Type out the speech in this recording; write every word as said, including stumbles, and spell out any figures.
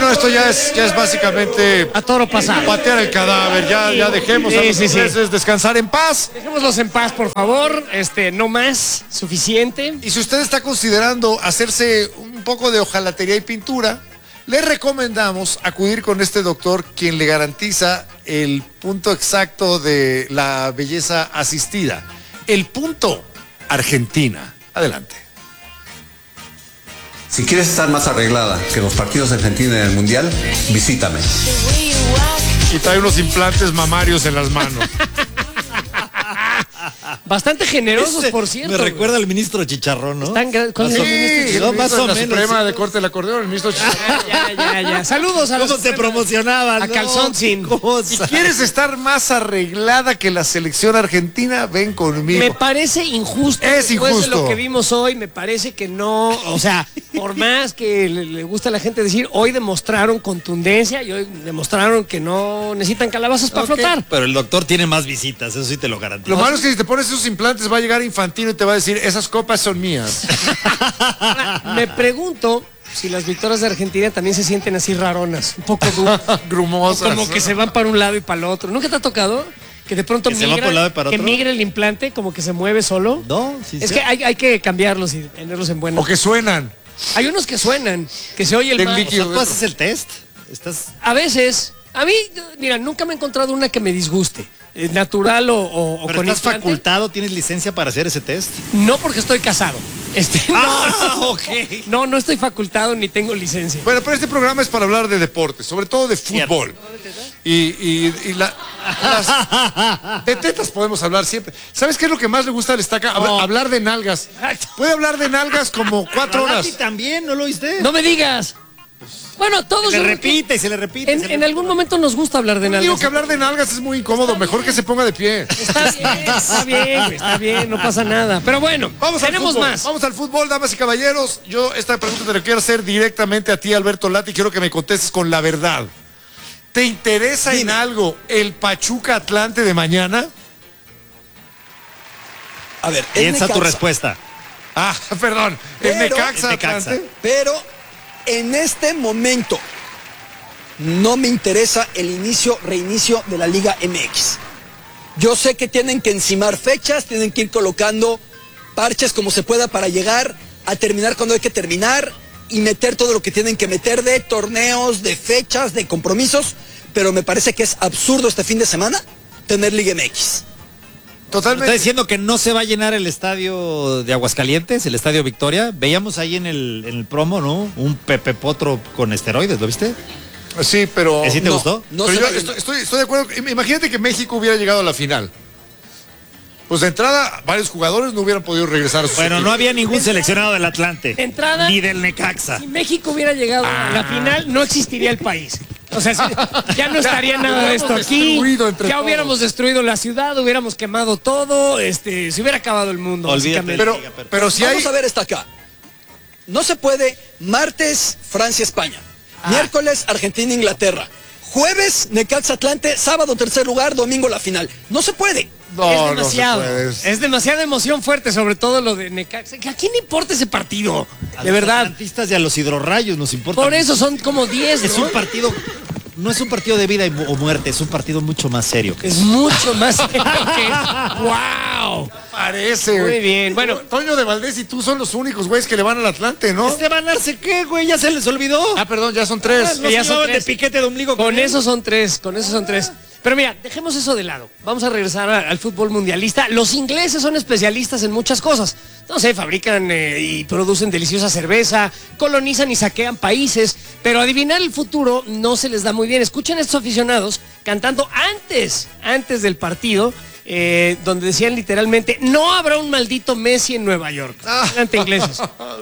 Bueno, esto ya es, ya es básicamente a toro pasado. Patear el cadáver, ya, ya dejemos sí, a los sí, ingleses sí. descansar en paz. Dejémoslos en paz, por favor. Este, no más, suficiente. Y si usted está considerando hacerse un poco de hojalatería y pintura, le recomendamos acudir con este doctor, quien le garantiza el punto exacto de la belleza asistida. El punto Argentina. Adelante. Si quieres estar más arreglada que los partidos de Argentina en el Mundial, visítame. Y trae unos implantes mamarios en las manos. Bastante generosos, Ese por cierto. Me recuerda al ministro Chicharrón, ¿no? Están gra- ¿cuál es Sí, el ministro el No, ministro más de o la menos, Suprema sí. de Corte del Acordeón, el ministro Chicharrón. Ya, ya, ya. Saludos a los ¿Cómo se promocionaban? A calzón sin. Si quieres estar más arreglada que la selección argentina, ven conmigo. Me parece injusto. Es Después de injusto. lo que vimos hoy, me parece que no. O sea, por más que le, le gusta a la gente decir, hoy demostraron contundencia y hoy demostraron que no necesitan calabazas para Ok, flotar. Pero el doctor tiene más visitas, eso sí te lo garantizo. Lo malo es que si te pones esos implantes va a llegar Infantino y te va a decir, esas copas son mías. Ahora, me pregunto si las victorias de Argentina también se sienten así raronas, un poco du- Grumosas. como que se van para un lado y para el otro. ¿Nunca te ha tocado? Que de pronto ¿Que se va migra, por un lado y para que otro? migra el implante, como que se mueve solo. No, sí, Es sí. que hay, hay que cambiarlos y tenerlos en buena. O que suenan. Hay unos que suenan, que se oye el Del mar. O sea, líquido. tú haces el test. Estás. A veces, a mí, mira, nunca me he encontrado una que me disguste. Eh, Natural o, o, o Pero con estás implante. facultado, tienes licencia para hacer ese test. No porque estoy casado. Este, no, Ah, ok. no, no estoy facultado ni tengo licencia. Bueno, pero este programa es para hablar de deportes, sobre todo de fútbol. Y, y, y la, las, de tetas podemos hablar siempre. ¿Sabes qué es lo que más le gusta al Estaca? Hab- No. Hablar de nalgas. Exacto. Puede hablar de nalgas como cuatro A Lati horas. también, ¿no lo oíste? No me digas. Bueno, todos Se yo le creo que repite y se le repite. En, se le en repite. algún momento nos gusta hablar de Digo nalgas. que hablar de nalgas es muy incómodo. Mejor que se ponga de pie. Está bien, está bien, güey, está bien, no pasa nada. Pero bueno, Vamos tenemos al fútbol. más. Vamos al fútbol, damas y caballeros. Yo esta pregunta te la quiero hacer directamente a ti, Alberto Lati. Quiero que me contestes con la verdad. ¿Te interesa en algo el Pachuca Atlante de mañana? A ver, es Piensa tu Necaxa, respuesta. Ah, perdón. ¿El Pero- Necaxa el Necaxa. Atlante? pero en este momento no me interesa el inicio, reinicio de la Liga M X. Yo sé que tienen que encimar fechas, tienen que ir colocando parches como se pueda para llegar a terminar cuando hay que terminar y meter todo lo que tienen que meter de torneos, de fechas, de compromisos, pero me parece que es absurdo este fin de semana tener Liga M X. ¿Está Totalmente. diciendo que no se va a llenar el estadio de Aguascalientes, el estadio Victoria? Veíamos ahí en el, en el promo, ¿no? Un Pepe Potro con esteroides, ¿lo viste? Sí, pero... ¿Eh, ¿Sí te no, gustó? no pero se yo va a estoy, llenar. estoy, estoy de acuerdo. Imagínate que México hubiera llegado a la final. Pues de entrada, varios jugadores no hubieran podido regresar a sus Bueno, no equipos. había ningún seleccionado del Atlante. De entrada- Ni del Necaxa. Si México hubiera llegado a la final, no existiría el país. O sea, sí, ya no estaría nada de esto hubiéramos aquí. destruido entre Ya todos. hubiéramos destruido la ciudad, hubiéramos quemado todo, este, se hubiera acabado el mundo, Olvídate. básicamente. Pero, pero si hay... Vamos a ver esta acá. No se puede martes Francia-España, Ah. miércoles Argentina-Inglaterra, jueves Necaxa-Atlante, sábado tercer lugar, domingo la final. No se puede. No, es no se demasiado. puede. Es demasiada emoción fuerte, sobre todo lo de Necaxa. ¿A quién le importa ese partido? A De los verdad. atlantistas y a los hidrorrayos nos importa. Por mucho. eso son como diez, Es ¿no? un partido, no es un partido de vida y mu- o muerte, es un partido mucho más serio. que Es mucho más serio que... ¡Wow! Parece, Muy güey. bien, bueno. Toño de Valdés y tú son los únicos güeyes que le van al Atlante, ¿no? ¿Este ganarse qué, güey? Ya se les olvidó. Ah, perdón, ya son tres. No ya se son llevaban de tres. piquete de ombligo. Con él. eso son tres, con eso son tres. Pero mira, dejemos eso de lado. Vamos a regresar a- al fútbol mundialista. Los ingleses son especialistas en muchas cosas. No sé, fabrican eh, y producen deliciosa cerveza, colonizan y saquean países, pero adivinar el futuro no se les da muy bien. Escuchen a estos aficionados cantando antes, antes del partido, eh, donde decían literalmente, no habrá un maldito Messi en Nueva York. Ah. Adelante, ingleses.